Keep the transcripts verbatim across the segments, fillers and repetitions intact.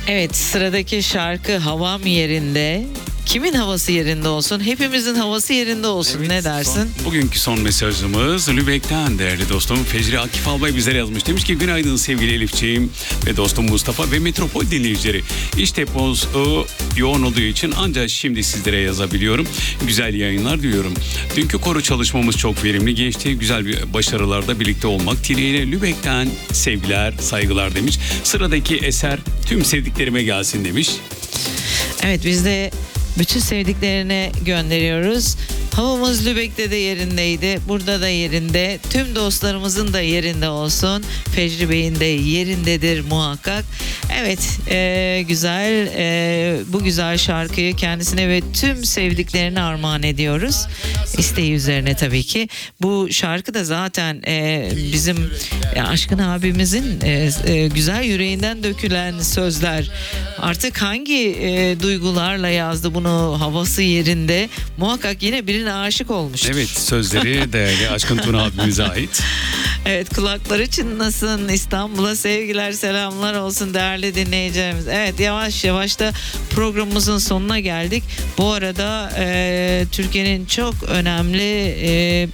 Evet, sıradaki şarkı Havam Yerinde. Kimin havası yerinde olsun? Hepimizin havası yerinde olsun. Evet, ne dersin? Son, bugünkü son mesajımız Lübeck'ten değerli dostum Fecri Akif Albay bizlere yazmış. Demiş ki günaydın sevgili Elifciğim ve dostum Mustafa ve Metropol dinleyicileri. İş temposu yoğun olduğu için ancak şimdi sizlere yazabiliyorum. Güzel yayınlar diliyorum. Dünkü koro çalışmamız çok verimli geçti. Güzel bir başarılarda birlikte olmak dileğiyle Lübeck'ten sevgiler, saygılar demiş. Sıradaki eser tüm sevdiklerime gelsin demiş. Evet, biz de bütün sevdiklerine gönderiyoruz. Havamız Lübeck'te de yerindeydi. Burada da yerinde. Tüm dostlarımızın da yerinde olsun. Fecri Bey'in de yerindedir muhakkak. Evet, e, güzel. E, bu güzel şarkıyı kendisine ve tüm sevdiklerine armağan ediyoruz. İsteği üzerine tabii ki. Bu şarkı da zaten e, bizim e, Aşkın abimizin e, e, güzel yüreğinden dökülen sözler. Artık hangi e, duygularla yazdı bunu, havası yerinde. Muhakkak yine birine aşık olmuş. Evet, sözleri değerli Aşkın Tuna abimize ait. Evet, kulakları çınlasın. İstanbul'a sevgiler, selamlar olsun değerli dinleyicilerimiz. Evet, yavaş yavaş da programımızın sonuna geldik. Bu arada e, Türkiye'nin çok önemli e,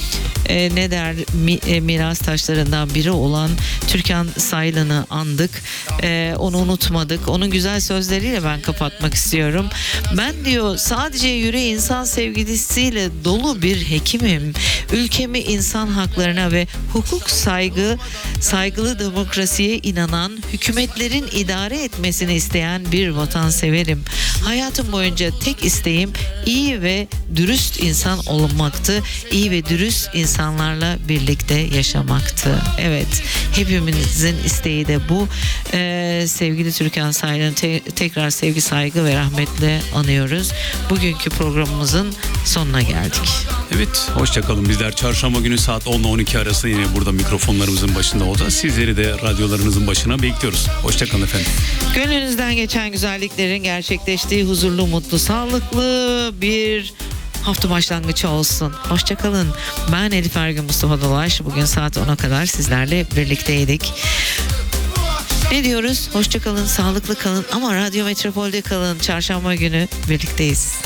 e, ne der mi, e, miras taşlarından biri olan Türkan Saylan'ı andık. E, onu unutmadık. Onun güzel sözleriyle ben kapatmak istiyorum. Ben diyor sadece yüreği insan sevgilisiyle dolu bir hekimim. Ülkemi insan haklarına ve hukuk saygı, saygılı demokrasiye inanan, hükümetlerin idare etmesini isteyen bir vatanseverim. Hayatım boyunca tek isteğim iyi ve dürüst insan olmaktı. İyi ve dürüst insanlarla birlikte yaşamaktı. Evet, hepimizin isteği de bu. Ee, sevgili Türkan Saylan'ı te- tekrar sevgi, saygı ve rahmetle anıyoruz. Bugünkü programımızın sonuna geldik. Evet, hoşçakalın. Bizler çarşamba günü saat on ile on iki arası yine burada mikrofonlarımızın başında olacağız. Sizleri de radyolarınızın başına bekliyoruz. Hoşçakalın efendim. Gönlünüzden geçen güzelliklerin gerçekleştiği huzurlu, mutlu, sağlıklı bir hafta başlangıcı olsun. Hoşçakalın. Ben Elif Ergün Mustafa Dolaş. Bugün saat ona kadar sizlerle birlikteydik. Ne diyoruz? Hoşçakalın, sağlıklı kalın ama Radyo Metropol'de kalın. Çarşamba günü birlikteyiz.